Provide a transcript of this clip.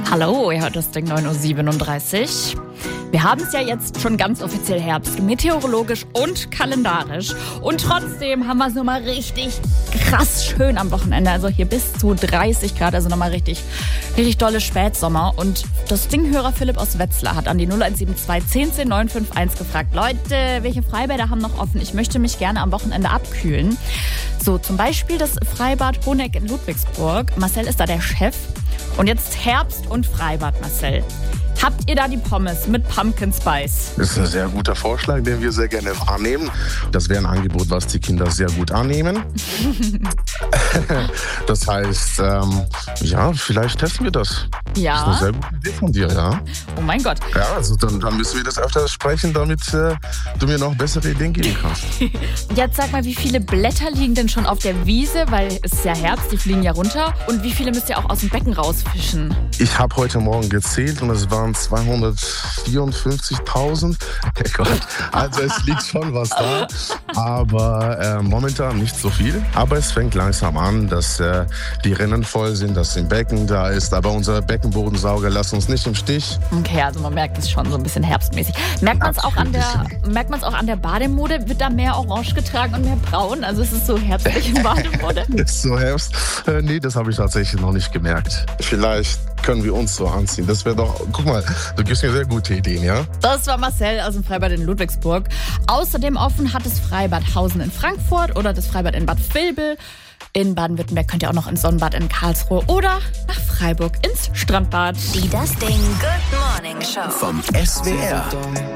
Hallo, ihr hört das Ding 9:37 Uhr. Wir haben es ja jetzt schon ganz offiziell Herbst, meteorologisch und kalendarisch. Und trotzdem haben wir es nochmal richtig krass schön am Wochenende. Also hier bis zu 30 Grad, also nochmal richtig dolle Spätsommer. Und das Dinghörer Philipp aus Wetzlar hat an die 0172 10 10 951 gefragt: Leute, welche Freibäder haben noch offen? Ich möchte mich gerne am Wochenende abkühlen. So, zum Beispiel das Freibad Honeck in Ludwigsburg. Marcel ist da der Chef. Und jetzt Herbst und Freibad, Marcel. Habt ihr da die Pommes mit Pumpkin Spice? Das ist ein sehr guter Vorschlag, den wir sehr gerne wahrnehmen. Das wäre ein Angebot, was die Kinder sehr gut annehmen. Das heißt, ja, vielleicht testen wir das. Ja. Das ist eine sehr gute Idee von dir, ja. Oh mein Gott. Ja, also dann müssen wir das öfter sprechen, damit du mir noch bessere Ideen geben kannst. Jetzt sag mal, wie viele Blätter liegen denn schon auf der Wiese? Weil es ist ja Herbst, die fliegen ja runter. Und wie viele müsst ihr auch aus dem Becken rausfischen? Ich habe heute Morgen gezählt und es waren 254.000. Gott, also es liegt schon was da. Aber momentan nicht so viel. Aber es fängt langsam an, dass die Rinnen voll sind, dass ein Becken da ist. Aber unser Beckenbodensauger lässt uns nicht im Stich. Okay, also man merkt es schon so ein bisschen herbstmäßig. Merkt man es auch an der Bademode? Wird da mehr orange getragen und mehr braun? Also ist es so herbstlich in Bademode? Ist so Herbst? Nee, das habe ich tatsächlich noch nicht gemerkt. Vielleicht können wir uns so anziehen. Das wäre doch, guck mal, du gibst mir sehr gute Ideen, ja? Das war Marcel aus dem Freibad in Ludwigsburg. Außerdem offen hat das Freibad Hausen in Frankfurt oder das Freibad in Bad Vilbel. In Baden-Württemberg könnt ihr auch noch ins Sonnenbad in Karlsruhe oder nach Freiburg ins Strandbad. Die Das Ding Good Morning Show vom SWR.